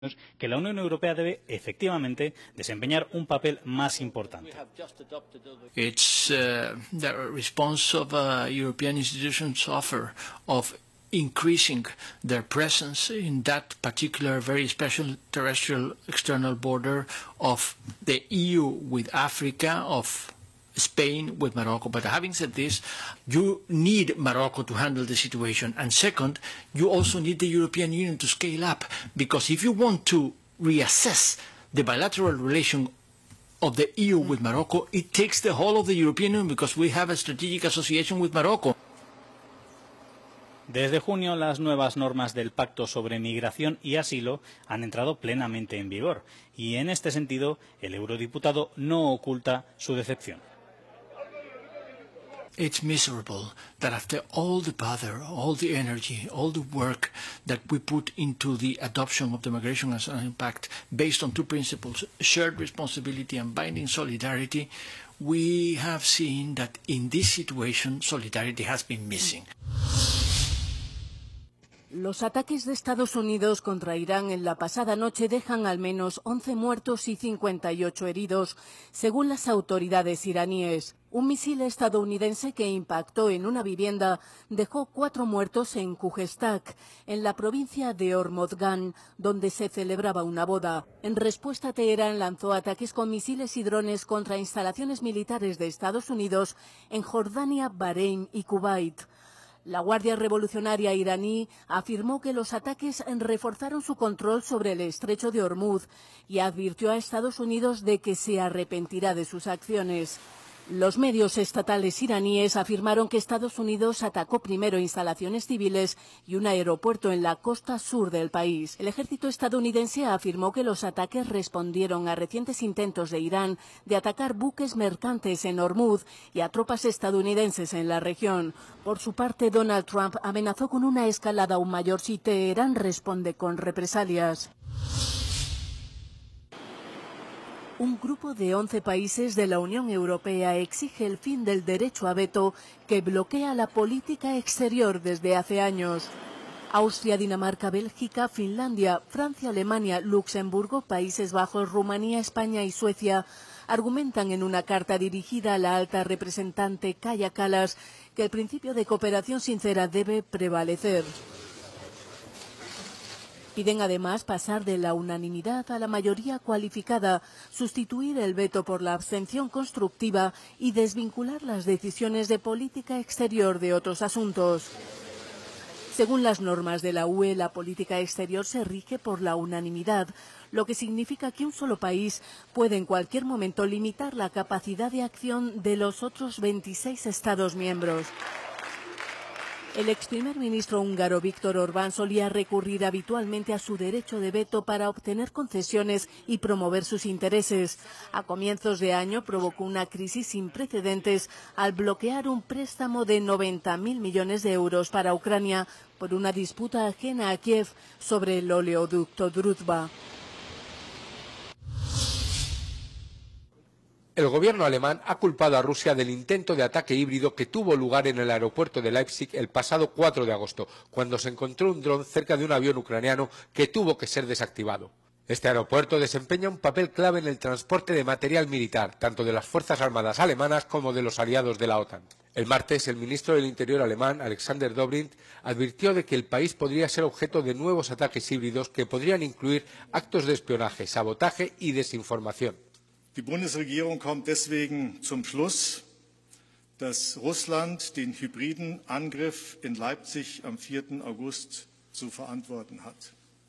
que la Unión Europea debe efectivamente desempeñar un papel más importante. It's the response of European institutions' offer of increasing their presence in that particular very special terrestrial external border of the EU with Africa, of Spain with Morocco. But having said this, you need Morocco to handle the situation. And second, you also need the European Union to scale up, because if you want to reassess the bilateral relation of the EU with Morocco, it takes the whole of the European Union, because we have a strategic association with Morocco. Desde junio, las nuevas normas del Pacto sobre Migración y Asilo han entrado plenamente en vigor y, en este sentido, el eurodiputado no oculta su decepción. It's miserable that after all the bother, all the energy, all the work that we put into the adoption of the Migration as an Impact based on two principles, shared responsibility and binding solidarity, we have seen that in this situation solidarity has been missing. Los ataques de Estados Unidos contra Irán en la pasada noche dejan al menos 11 muertos y 58 heridos, según las autoridades iraníes. Un misil estadounidense que impactó en una vivienda dejó 4 muertos en Khuzestan, en la provincia de Hormozgan, donde se celebraba una boda. En respuesta, Teherán lanzó ataques con misiles y drones contra instalaciones militares de Estados Unidos en Jordania, Bahrein y Kuwait. La Guardia Revolucionaria iraní afirmó que los ataques reforzaron su control sobre el estrecho de Hormuz y advirtió a Estados Unidos de que se arrepentirá de sus acciones. Los medios estatales iraníes afirmaron que Estados Unidos atacó primero instalaciones civiles y un aeropuerto en la costa sur del país. El ejército estadounidense afirmó que los ataques respondieron a recientes intentos de Irán de atacar buques mercantes en Hormuz y a tropas estadounidenses en la región. Por su parte, Donald Trump amenazó con una escalada aún mayor si Teherán responde con represalias. Un grupo de 11 países de la Unión Europea exige el fin del derecho a veto que bloquea la política exterior desde hace años. Austria, Dinamarca, Bélgica, Finlandia, Francia, Alemania, Luxemburgo, Países Bajos, Rumanía, España y Suecia argumentan en una carta dirigida a la alta representante Kaja Kallas que el principio de cooperación sincera debe prevalecer. Piden además pasar de la unanimidad a la mayoría cualificada, sustituir el veto por la abstención constructiva y desvincular las decisiones de política exterior de otros asuntos. Según las normas de la UE, la política exterior se rige por la unanimidad, lo que significa que un solo país puede en cualquier momento limitar la capacidad de acción de los otros 26 Estados miembros. El ex primer ministro húngaro Viktor Orbán solía recurrir habitualmente a su derecho de veto para obtener concesiones y promover sus intereses. A comienzos de año provocó una crisis sin precedentes al bloquear un préstamo de 90.000 millones de euros para Ucrania por una disputa ajena a Kiev sobre el oleoducto Druzhba. El gobierno alemán ha culpado a Rusia del intento de ataque híbrido que tuvo lugar en el aeropuerto de Leipzig el pasado 4 de agosto, cuando se encontró un dron cerca de un avión ucraniano que tuvo que ser desactivado. Este aeropuerto desempeña un papel clave en el transporte de material militar, tanto de las Fuerzas Armadas alemanas como de los aliados de la OTAN. El martes, el ministro del Interior alemán, Alexander Dobrindt, advirtió de que el país podría ser objeto de nuevos ataques híbridos que podrían incluir actos de espionaje, sabotaje y desinformación. Die Bundesregierung kommt deswegen zum Schluss, dass Russland den hybriden Angriff in Leipzig am 4. August zu verantworten hat.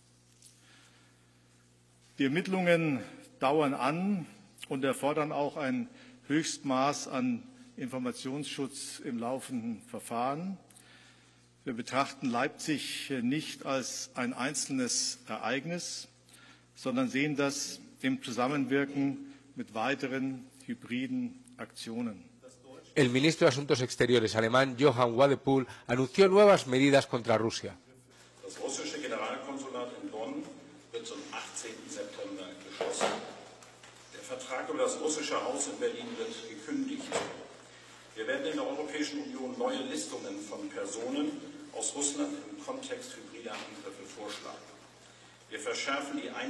Die Ermittlungen dauern an und erfordern auch ein Höchstmaß an Informationsschutz im laufenden Verfahren. Wir betrachten Leipzig nicht als ein einzelnes Ereignis, sondern sehen das im Zusammenwirken mit weiteren hybriden Aktionen. El ministro de Asuntos Exteriores alemán, Johann Wadepool, anunció nuevas medidas contra Rusia. Das russische Generalkonsulat in Bonn wird zum 18. September geschlossen. Der Vertrag über das russische Haus in Berlin wird gekündigt. Wir werden in der Europäischen Union neue Listungen von Personen aus Russland im Kontext hybrider Angriffe vorschlagen. Wir verschärfen die